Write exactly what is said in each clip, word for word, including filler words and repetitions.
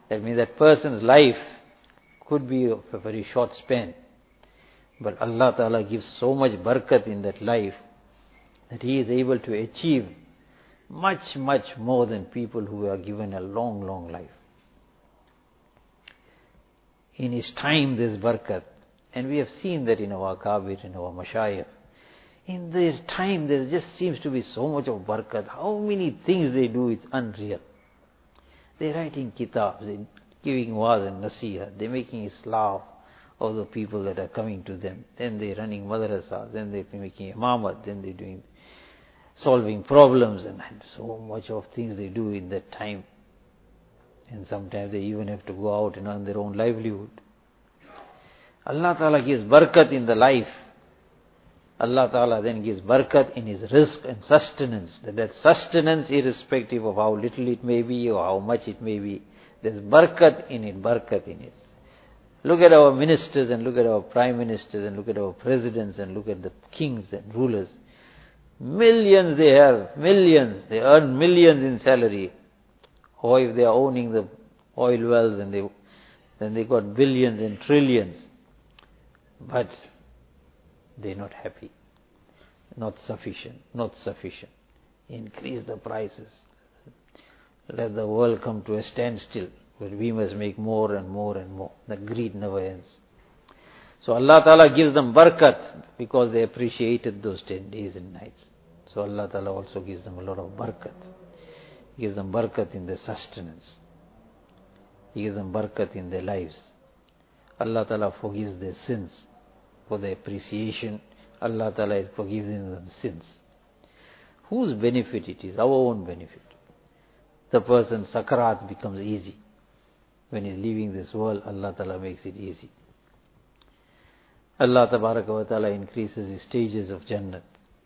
That means that person's life could be of a very short span. But Allah Ta'ala gives so much barakat in that life that he is able to achieve much, much more than people who are given a long, long life. In his time there's barakat. And we have seen that in our Kabir, in our Mashayikh. In their time there just seems to be so much of barakat. How many things they do, it's unreal. They're writing kitabs, they're giving waz and nasiha, they're making Islam of the people that are coming to them. Then they're running madrasa, then they're making imamat, then they're doing, solving problems, and so much of things they do in that time. And sometimes they even have to go out and earn their own livelihood. Allah Ta'ala gives barakat in the life. Allah Ta'ala then gives barakat in his rizq and sustenance. That, that sustenance, irrespective of how little it may be or how much it may be, there's barakat in it, barakat in it. Look at our ministers and look at our prime ministers and look at our presidents and look at the kings and rulers. Millions they have, millions. They earn millions in salary. Or if they are owning the oil wells, and they, then they got billions and trillions. But they're not happy. Not sufficient, not sufficient. Increase the prices. Let the world come to a standstill. But we must make more and more and more. The greed never ends. So Allah Ta'ala gives them barakat because they appreciated those ten days and nights. So Allah Ta'ala also gives them a lot of barakat. He gives them barakat in their sustenance. He gives them barakat in their lives. Allah Ta'ala forgives their sins. For their appreciation, Allah Ta'ala is forgiving them sins. Whose benefit it is? Our own benefit. The person's sakarat becomes easy. When he's leaving this world, Allah Ta'ala makes it easy. Allah Tabaraka wa Ta'ala increases the stages of Jannat.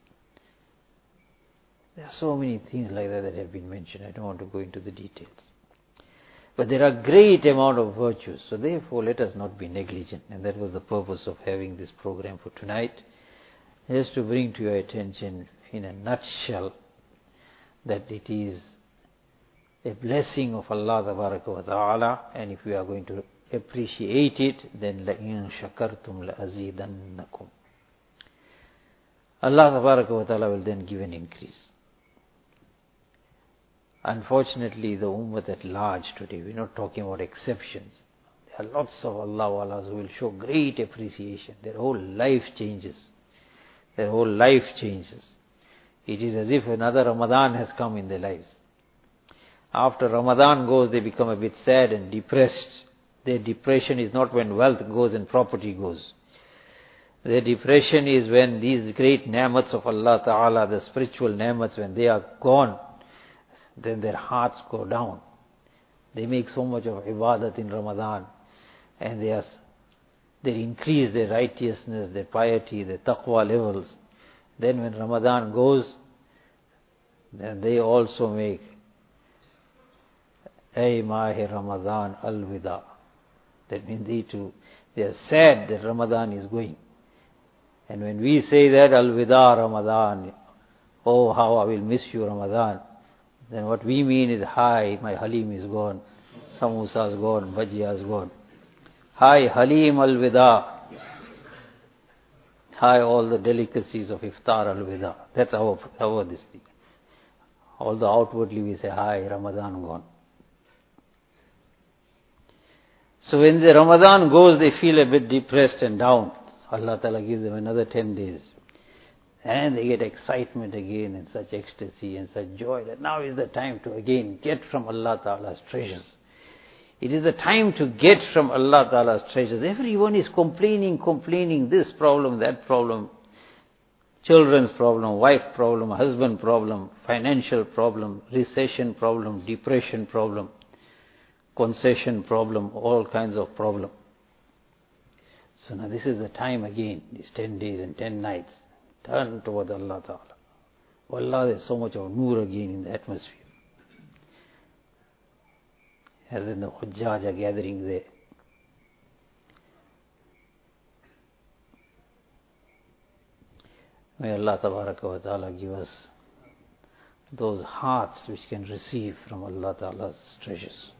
There are so many things like that that have been mentioned. I don't want to go into the details. But there are great amount of virtues. So therefore, let us not be negligent. And that was the purpose of having this program for tonight. Just to bring to your attention, in a nutshell, that it is a blessing of Allah Tabaraka wa Ta'ala. And if we are going to appreciate it, then لَإِن شَكَرْتُمْ لَأَزِيدَنَّكُمْ. Allah Tabaraka wa Ta'ala will then give an increase. Unfortunately, the ummah at large today, we're not talking about exceptions. There are lots of Allah Wallahs who will show great appreciation. Their whole life changes. Their whole life changes. It is as if another Ramadan has come in their lives. After Ramadan goes, they become a bit sad and depressed. Their depression is not when wealth goes and property goes. Their depression is when these great ni'mats of Allah Ta'ala, the spiritual ni'mats, when they are gone, then their hearts go down. They make so much of ibadat in Ramadan, and they, are, they increase their righteousness, their piety, their taqwa levels. Then when Ramadan goes, then they also make Ay Mahi Ramadan Al-Wida. That means they too, they are sad that Ramadan is going. And when we say that Al-Wida Ramadan, oh how I will miss you Ramadan, then what we mean is, hi, my Halim is gone, Samosa is gone, Bhajia is gone. Hi, Halim al-Wida. Hi, all the delicacies of Iftar al-Wida. That's our, our this thing. Although outwardly we say, hi, Ramadan gone. So when the Ramadan goes, they feel a bit depressed and down. Allah Ta'ala gives them another ten days. And they get excitement again and such ecstasy and such joy that now is the time to again get from Allah Ta'ala's treasures. It is the time to get from Allah Ta'ala's treasures. Everyone is complaining, complaining, this problem, that problem, children's problem, wife problem, husband problem, financial problem, recession problem, depression problem, concession problem, all kinds of problem. So now this is the time again, these ten days and ten nights. Turn towards Allah Ta'ala. Wallah, there's so much of noor again in the atmosphere. As in the Hujjaj are gathering there. May Allah Tabaraka wa Ta'ala give us those hearts which can receive from Allah Ta'ala's treasures.